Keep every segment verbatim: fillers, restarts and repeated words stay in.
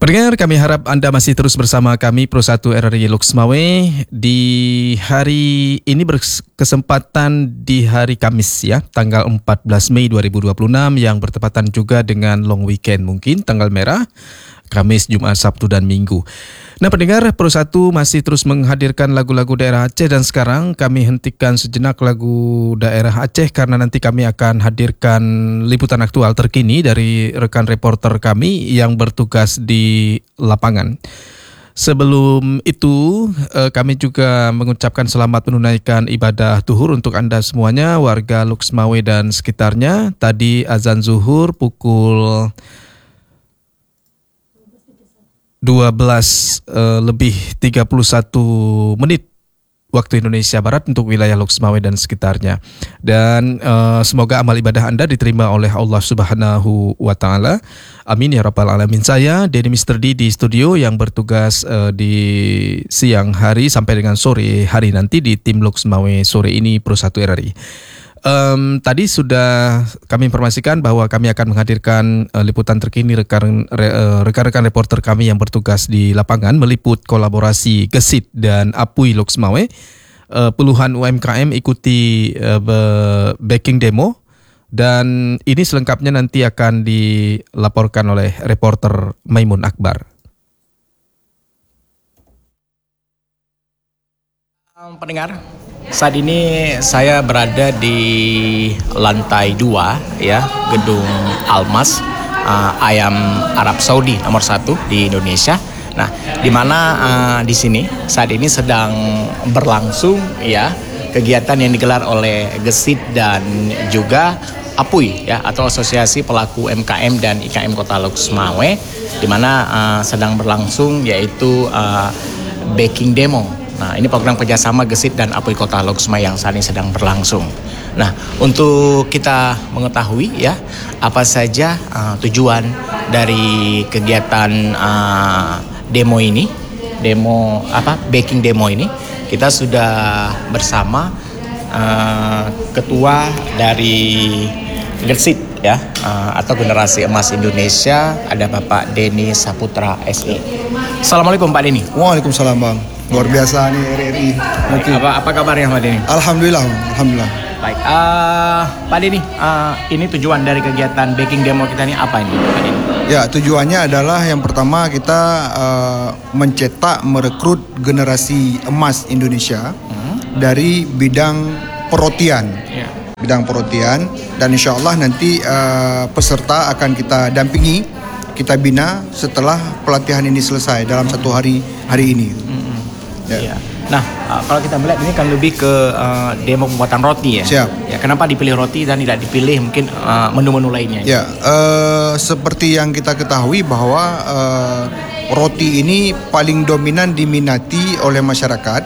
Pendengar, kami harap Anda masih terus bersama kami Pro satu R R I Lux Mawai di hari ini berkesempatan di hari Kamis ya, tanggal empat belas Mei dua ribu dua puluh enam yang bertepatan juga dengan long weekend mungkin tanggal merah, Kamis, Jumat, Sabtu dan Minggu. Nah pendengar, Pro satu masih terus menghadirkan lagu-lagu daerah Aceh dan sekarang kami hentikan sejenak lagu daerah Aceh karena nanti kami akan hadirkan liputan aktual terkini dari rekan reporter kami yang bertugas di lapangan. Sebelum itu, kami juga mengucapkan selamat menunaikan ibadah zuhur untuk Anda semuanya, warga Lux Mawai dan sekitarnya. Tadi azan zuhur pukul dua belas uh, lebih tiga puluh satu menit waktu Indonesia Barat untuk wilayah Lux Mawai dan sekitarnya. Dan uh, semoga amal ibadah Anda diterima oleh Allah Subhanahu wa taala. Amin ya rabbal alamin. Saya Denny Mister D di studio yang bertugas uh, di siang hari sampai dengan sore hari nanti di tim Lux Mawai sore ini Pro satu R R I. Um, tadi sudah kami informasikan bahwa kami akan menghadirkan uh, liputan terkini rekan, re, uh, rekan-rekan reporter kami yang bertugas di lapangan meliput kolaborasi Gesit dan Apui Lux Mawai. Uh, puluhan U M K M ikuti uh, backing demo dan ini selengkapnya nanti akan dilaporkan oleh reporter Maimun Akbar. Pendengar, saat ini saya berada di lantai dua ya, gedung Almas, uh, ayam Arab Saudi nomor satu di Indonesia. Nah, di mana uh, di sini saat ini sedang berlangsung ya kegiatan yang digelar oleh Gesit dan juga Apui ya, atau Asosiasi Pelaku U M K M dan I K M Kota Lux Mawai, di mana uh, sedang berlangsung yaitu uh, baking demo. Nah, ini program kerjasama Gesit dan Apui Kota Lux Mawai yang saat ini sedang berlangsung. Nah, untuk kita mengetahui ya apa saja uh, tujuan dari kegiatan uh, demo ini, demo apa baking demo ini, kita sudah bersama uh, ketua dari Gesit ya, uh, atau Generasi Emas Indonesia, ada Bapak Denny Saputra S E. Assalamualaikum Pak Denny. Waalaikumsalam Bang. Luar biasa nih R R I. Okay. Apa apa kabarnya Pak Denny? Alhamdulillah, alhamdulillah. Baik, uh, Pak Denny, uh, ini tujuan dari kegiatan baking demo kita ini apa ini, Pak Denny? Ya, tujuannya adalah yang pertama kita uh, mencetak, merekrut generasi emas Indonesia hmm. dari bidang perrotian, yeah. bidang perrotian, dan insya Allah nanti uh, peserta akan kita dampingi, kita bina setelah pelatihan ini selesai dalam satu hari hari ini. Hmm. Ya. Ya. Nah, uh, kalau kita melihat ini kan lebih ke uh, demo pembuatan roti ya. Siap. Ya, kenapa dipilih roti dan tidak dipilih mungkin uh, menu-menu lainnya? Ya, uh, seperti yang kita ketahui bahwa uh, roti ini paling dominan diminati oleh masyarakat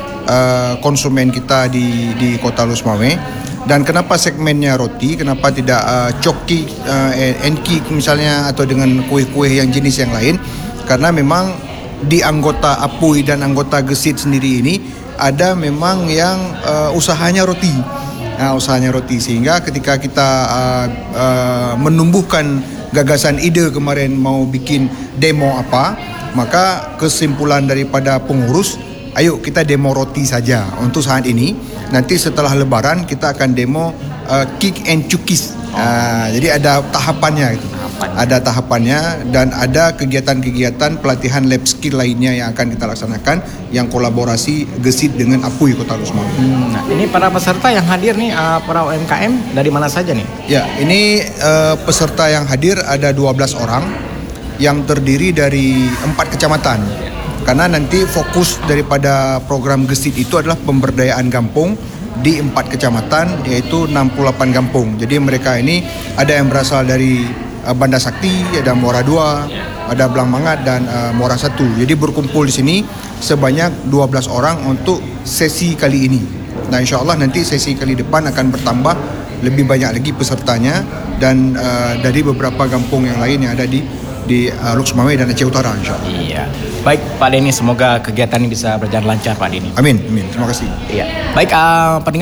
uh, konsumen kita di di Kota Lux Mawai. Dan kenapa segmennya roti? Kenapa tidak uh, coki, uh, enki misalnya atau dengan kue-kue yang jenis yang lain? Karena memang di anggota Apui dan anggota Gesit sendiri ini ada memang yang uh, usahanya roti. Nah, usahanya roti sehingga ketika kita uh, uh, menumbuhkan gagasan ide kemarin mau bikin demo apa, maka kesimpulan daripada pengurus, ayo kita demo roti saja untuk saat ini. Nanti setelah Lebaran kita akan demo uh, kick and cookies. Uh, jadi ada tahapannya gitu. Ada tahapannya dan ada kegiatan-kegiatan pelatihan lab skill lainnya yang akan kita laksanakan yang kolaborasi Gesit dengan Apui Kota Lux Mawai. Hmm, nah, ini para peserta yang hadir nih uh, para U M K M dari mana saja nih? Ya, ini uh, peserta yang hadir ada dua belas orang yang terdiri dari empat kecamatan. Karena nanti fokus daripada program Gesit itu adalah pemberdayaan kampung di empat kecamatan, yaitu enam puluh delapan kampung. Jadi mereka ini ada yang berasal dari Banda Sakti, ada Muara dua, ada Belang Mangat dan uh, Muara satu. Jadi berkumpul di sini sebanyak dua belas orang untuk sesi kali ini. Nah, insya Allah nanti sesi kali depan akan bertambah lebih banyak lagi pesertanya dan uh, dari beberapa kampung yang lain yang ada di di uh, Lux Mawai dan Aceh Utara, insya Allah. Iya. Baik Pak Denny, semoga kegiatan ini bisa berjalan lancar Pak Denny. Amin, amin. Terima kasih. Iya. Baik uh, pendengar,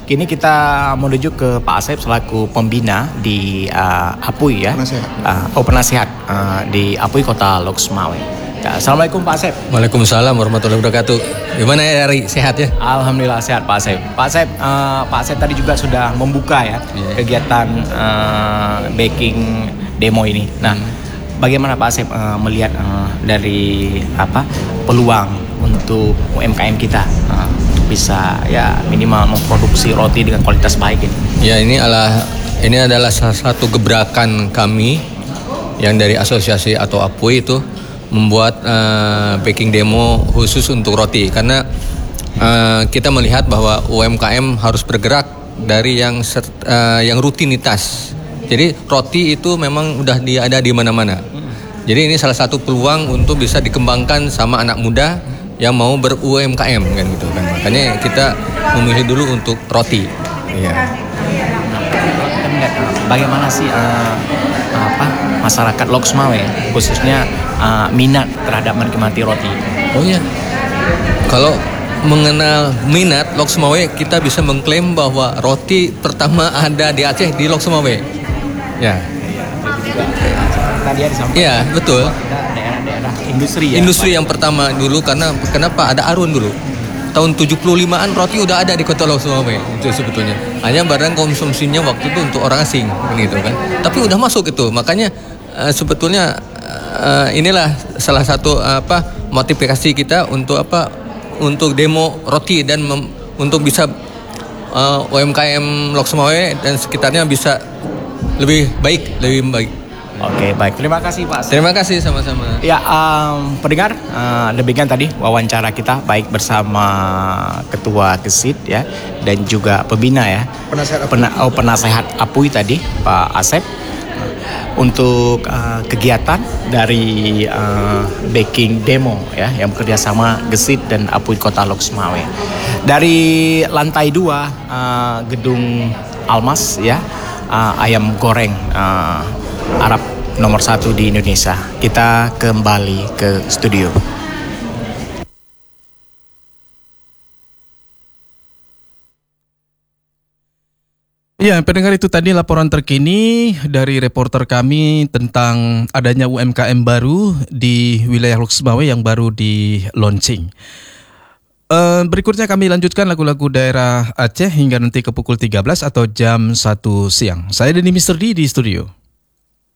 kini kita menuju ke Pak Asep selaku pembina di uh, Apui ya. Penasehat. Uh, oh penasehat uh, di Apui Kota Loks Mawé. Ya, Assalamualaikum Pak Asep. Waalaikumsalam warahmatullahi wabarakatuh. Gimana ya Ari? Sehat ya? Alhamdulillah sehat Pak Asep. Pak Asep, uh, Pak Asep tadi juga sudah membuka ya Yeah. kegiatan uh, baking demo ini. Nah, hmm. bagaimana Pak Asep uh, melihat uh, dari apa peluang untuk U M K M kita uh, bisa ya minimal memproduksi roti dengan kualitas baik ini? Ya ini adalah ini adalah salah satu gebrakan kami yang dari asosiasi atau Apui itu membuat uh, baking demo khusus untuk roti karena uh, kita melihat bahwa U M K M harus bergerak dari yang uh, yang rutinitas. Jadi roti itu memang udah di, ada di mana-mana. Jadi ini salah satu peluang untuk bisa dikembangkan sama anak muda yang mau ber-U M K M kan gitu kan. Makanya kita memilih dulu untuk roti. Iya. Kita melihat uh, bagaimana sih uh, apa masyarakat Loks Mawé khususnya uh, minat terhadap menikmati roti. Oh iya. Kalau mengenal minat Loks Mawé, kita bisa mengklaim bahwa roti pertama ada di Aceh di Loks Mawé. Ya. Tadi ada disampaikan. Iya, betul. Daerah-daerah industri ya. Industri yang pertama dulu karena kenapa ada Arun dulu. Tahun tujuh puluh limaan roti udah ada di Kota Loks Mawé itu sebetulnya. Hanya barang konsumsinya waktu itu untuk orang asing gitu kan. Tapi udah masuk itu. Makanya uh, sebetulnya uh, inilah salah satu uh, apa motivasi kita untuk apa untuk demo roti dan mem, untuk bisa uh, U M K M Loks Mawé dan sekitarnya bisa lebih baik, lebih baik. Oke, baik. Terima kasih Pak. Terima kasih sama-sama. Ya, um, pendengar, uh, demikian tadi wawancara kita baik bersama Ketua Gesit ya dan juga pembina ya. Penasehat Apui. Pena, oh, penasehat Apui tadi Pak Asep untuk uh, kegiatan dari uh, baking demo ya yang bekerja sama Gesit dan Apui Kota Loks Mawé. Dari lantai dua uh, gedung Almas ya, uh, ayam goreng uh, Arab nomor satu di Indonesia. Kita kembali ke studio. Ya, pendengar itu tadi laporan terkini dari reporter kami tentang adanya U M K M baru di wilayah Loks Mawé yang baru di launching. Uh, berikutnya kami lanjutkan lagu-lagu daerah Aceh hingga nanti ke pukul tiga belas atau jam satu siang. Saya Denny Mister D di studio.